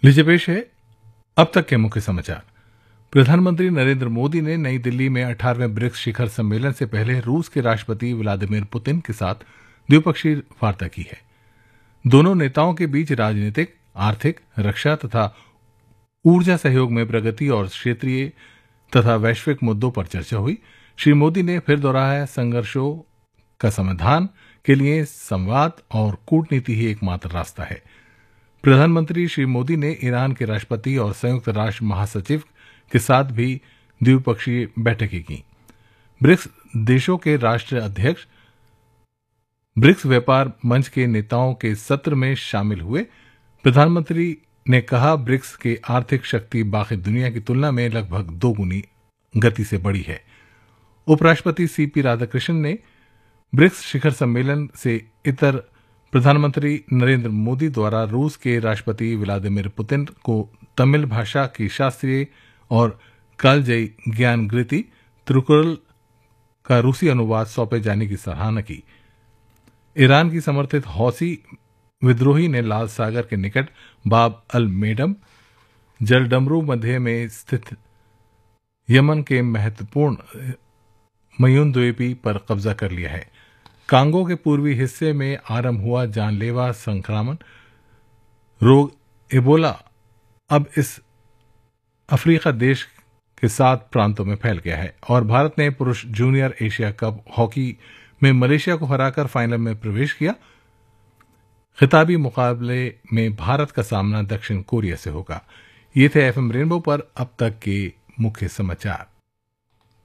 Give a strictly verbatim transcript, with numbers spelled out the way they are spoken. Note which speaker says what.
Speaker 1: लीजिए पेश है अब तक के मुख्य समाचार। प्रधानमंत्री नरेंद्र मोदी ने नई दिल्ली में अठारहवें ब्रिक्स शिखर सम्मेलन से पहले रूस के राष्ट्रपति व्लादिमीर पुतिन के साथ द्विपक्षीय वार्ता की है। दोनों नेताओं के बीच राजनीतिक, आर्थिक, रक्षा तथा ऊर्जा सहयोग में प्रगति और क्षेत्रीय तथा वैश्विक मुद्दों पर चर्चा हुई। श्री मोदी ने फिर दोहराया, संघर्षों का समाधान के लिए संवाद और कूटनीति ही एकमात्र रास्ता है। प्रधानमंत्री श्री मोदी ने ईरान के राष्ट्रपति और संयुक्त राष्ट्र महासचिव के साथ भी द्विपक्षीय बैठकें की। ब्रिक्स देशों के राष्ट्र अध्यक्ष ब्रिक्स व्यापार मंच के नेताओं के सत्र में शामिल हुए। प्रधानमंत्री ने कहा, ब्रिक्स की आर्थिक शक्ति बाकी दुनिया की तुलना में लगभग दो गुनी गति से बढ़ी है। उपराष्ट्रपति सीपी राधाकृष्णन ने ब्रिक्स शिखर सम्मेलन से इतर प्रधानमंत्री नरेंद्र मोदी द्वारा रूस के राष्ट्रपति व्लादिमीर पुतिन को तमिल भाषा की शास्त्रीय और कालजयी ज्ञानगृति त्रिकुरल का रूसी अनुवाद सौंपे जाने की सराहना की। ईरान की समर्थित हौसी विद्रोही ने लाल सागर के निकट बाब अल मेडम जलडमरू मध्य में स्थित यमन के महत्वपूर्ण मयून द्वीपी पर कब्जा कर लिया है। कांगो के पूर्वी हिस्से में आरंभ हुआ जानलेवा संक्रमण रोग इबोला अब इस अफ्रीका देश के सात प्रांतों में फैल गया है और भारत ने पुरुष जूनियर एशिया कप हॉकी में मलेशिया को हराकर फाइनल में प्रवेश किया। खिताबी मुकाबले में भारत का सामना दक्षिण कोरिया से होगा। ये थे एफएम रेनबो पर अब तक के मुख्य समाचार।